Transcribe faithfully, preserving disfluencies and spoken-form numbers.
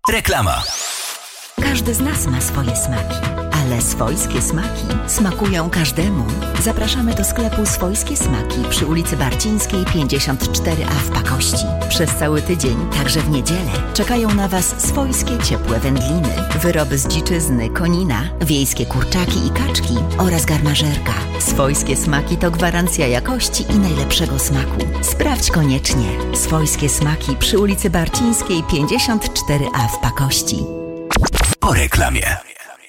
Reklama. Każdy z nas ma swoje smaki, ale swojskie smaki smakują każdemu. Zapraszamy do sklepu Swojskie Smaki przy ulicy Barcińskiej pięćdziesiąt cztery A w Pakości. Przez cały tydzień, także w niedzielę, czekają na Was swojskie ciepłe wędliny, wyroby z dziczyzny, konina, wiejskie kurczaki i kaczki oraz garmażerka. Swojskie Smaki to gwarancja jakości i najlepszego smaku. Sprawdź koniecznie. Swojskie Smaki przy ulicy Barcińskiej pięćdziesiąt cztery A w Pakości. Po reklamie.